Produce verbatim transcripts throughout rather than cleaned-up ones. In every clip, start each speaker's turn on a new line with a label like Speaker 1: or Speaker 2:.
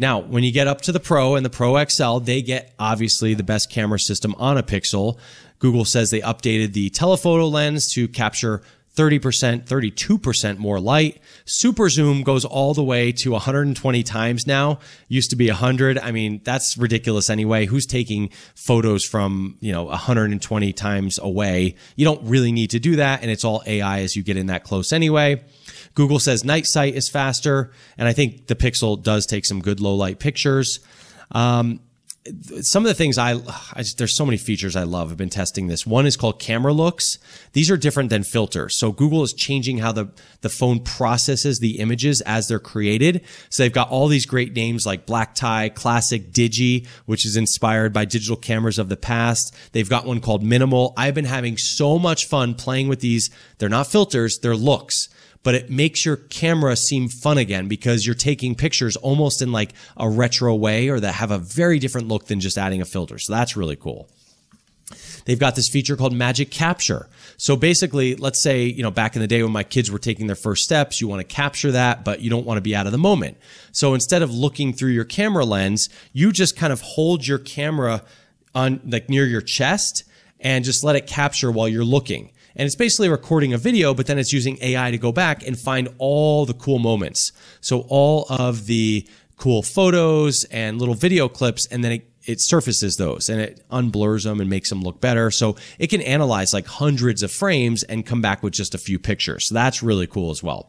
Speaker 1: Now, when you get up to the Pro and the Pro X L, they get obviously the best camera system on a Pixel. Google says they updated the telephoto lens to capture thirty percent, thirty-two percent more light. Super zoom goes all the way to one hundred twenty times now. Used to be one hundred. I mean, that's ridiculous anyway. Who's taking photos from, you know, one hundred twenty times away? You don't really need to do that, and it's all A I as you get in that close anyway. Google says night sight is faster, and I think the Pixel does take some good low light pictures. Um, Some of the things I, I just, there's so many features I love. I've been testing this. One is called camera looks. These are different than filters. So Google is changing how the, the phone processes the images as they're created. So they've got all these great names like Black Tie, Classic, Digi, which is inspired by digital cameras of the past. They've got one called Minimal. I've been having so much fun playing with these. They're not filters, they're looks. But it makes your camera seem fun again because you're taking pictures almost in like a retro way or that have a very different look than just adding a filter. So that's really cool. They've got this feature called Magic Capture. So basically, let's say, you know, back in the day when my kids were taking their first steps, you want to capture that, but you don't want to be out of the moment. So instead of looking through your camera lens, you just kind of hold your camera on like near your chest and just let it capture while you're looking. And it's basically recording a video, but then it's using A I to go back and find all the cool moments. So all of the cool photos and little video clips, and then it, it surfaces those and it unblurs them and makes them look better. So it can analyze like hundreds of frames and come back with just a few pictures. So that's really cool as well.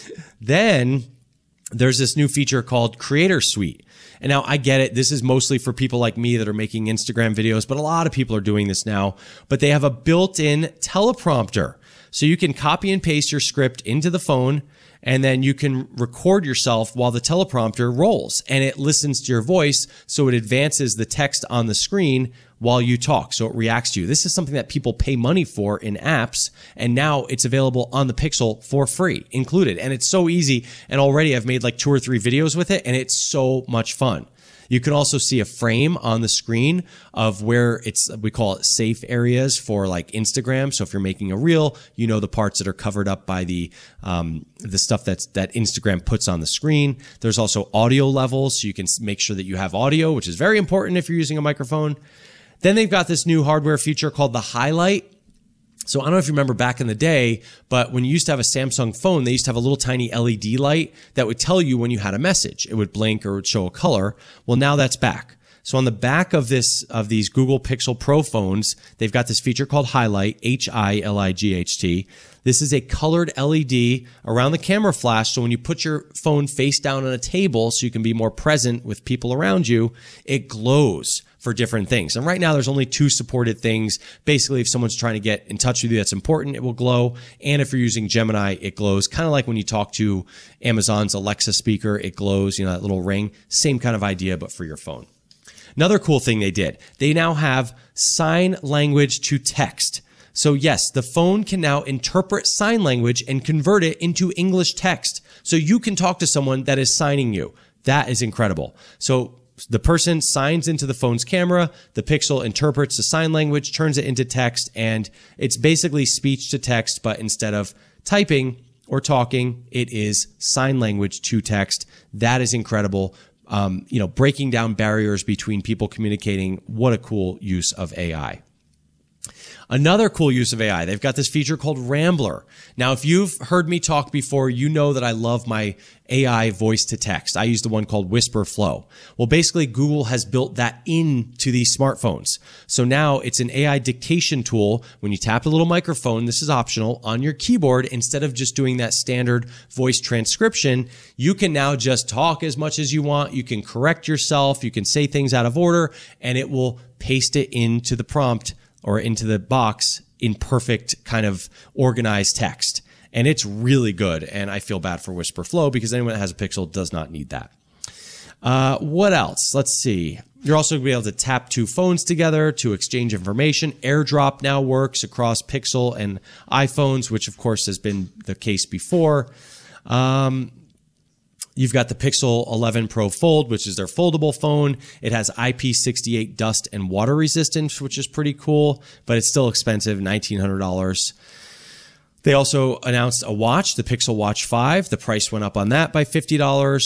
Speaker 1: Then there's this new feature called Creator Suite. And now I get it. This is mostly for people like me that are making Instagram videos, but a lot of people are doing this now. But they have a built-in teleprompter. So you can copy and paste your script into the phone, and then you can record yourself while the teleprompter rolls. And it listens to your voice, so it advances the text on the screen while you talk. So it reacts to you. This is something that people pay money for in apps, and now it's available on the Pixel for free, included. And it's so easy, and already I've made like two or three videos with it, and it's so much fun. You can also see a frame on the screen of where it's, we call it safe areas for like Instagram. So if you're making a reel, you know the parts that are covered up by the um, the stuff that's that Instagram puts on the screen. There's also audio levels, so you can make sure that you have audio, which is very important if you're using a microphone. Then they've got this new hardware feature called the highlight. So I don't know if you remember back in the day, but when you used to have a Samsung phone, they used to have a little tiny L E D light that would tell you when you had a message. It would blink or it would show a color. Well, now that's back. So on the back of this, of these Google Pixel Pro phones, they've got this feature called Highlight, H I L I G H T. This is a colored L E D around the camera flash. So when you put your phone face down on a table so you can be more present with people around you, it glows for different things. And right now there's only two supported things. Basically, if someone's trying to get in touch with you that's important, it will glow. And if you're using Gemini, it glows. Kind of like when you talk to Amazon's Alexa speaker, it glows, you know, that little ring. Same kind of idea, but for your phone. Another cool thing they did, they now have sign language to text. So yes, the phone can now interpret sign language and convert it into English text. So you can talk to someone that is signing you. That is incredible. So the person signs into the phone's camera, the Pixel interprets the sign language, turns it into text, and it's basically speech to text, but instead of typing or talking, it is sign language to text. That is incredible. Um, you know, breaking down barriers between people communicating. What a cool use of A I. Another cool use of A I, they've got this feature called Rambler. Now, if you've heard me talk before, you know that I love my A I voice to text. I use the one called Whisper Flow. Well, basically, Google has built that into these smartphones. So now it's an A I dictation tool. When you tap a little microphone, this is optional, on your keyboard, instead of just doing that standard voice transcription, you can now just talk as much as you want. You can correct yourself. You can say things out of order, and it will paste it into the prompt or into the box in perfect kind of organized text. And it's really good. And I feel bad for Whisper Flow because anyone that has a Pixel does not need that. Uh, what else? Let's see. You're also going to be able to tap two phones together to exchange information. AirDrop now works across Pixel and iPhones, which of course has been the case before. Um, You've got the Pixel eleven Pro Fold, which is their foldable phone. It has I P sixty-eight dust and water resistance, which is pretty cool, but it's still expensive, nineteen hundred dollars. They also announced a watch, the Pixel Watch five. The price went up on that by fifty dollars.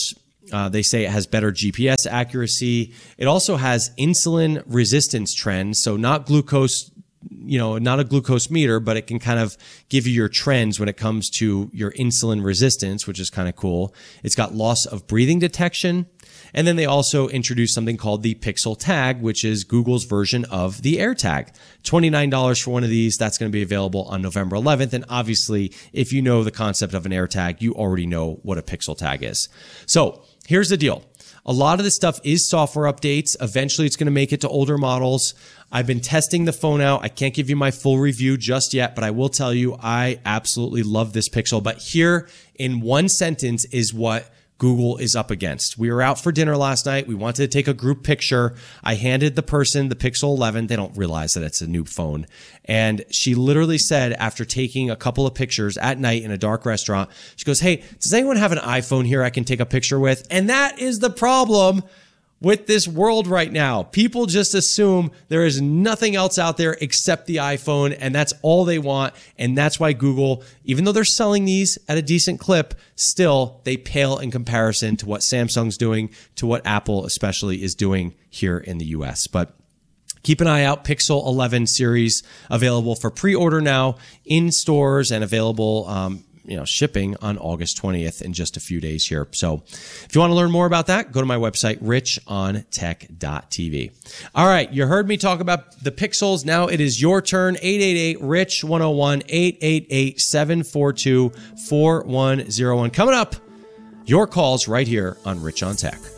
Speaker 1: Uh, they say it has better G P S accuracy. It also has insulin resistance trends. So not glucose, you know, not a glucose meter, but it can kind of give you your trends when it comes to your insulin resistance, which is kind of cool. It's got loss of breathing detection. And then they also introduced something called the Pixel Tag, which is Google's version of the AirTag. twenty-nine dollars for one of these. That's going to be available on November eleventh. And obviously, if you know the concept of an AirTag, you already know what a Pixel Tag is. So here's the deal. A lot of this stuff is software updates. Eventually, it's going to make it to older models. I've been testing the phone out. I can't give you my full review just yet, but I will tell you I absolutely love this Pixel. But here in one sentence is what Google is up against. We were out for dinner last night. We wanted to take a group picture. I handed the person the Pixel eleven. They don't realize that it's a new phone. And she literally said, after taking a couple of pictures at night in a dark restaurant, she goes, "Hey, does anyone have an iPhone here I can take a picture with?" And that is the problem with this world right now. People just assume there is nothing else out there except the iPhone, and that's all they want. And that's why Google, even though they're selling these at a decent clip, still they pale in comparison to what Samsung's doing, to what Apple especially is doing here in the U S. But keep an eye out. Pixel eleven series available for pre-order now in stores and available um, you know, shipping on August twentieth in just a few days here. So if you want to learn more about that, go to my website, rich on tech dot t v. All right. You heard me talk about the Pixels. Now it is your turn. eight eight eight, R I C H, one oh one, eight eight eight, seven four two, four one zero one. Coming up, your calls right here on Rich on Tech.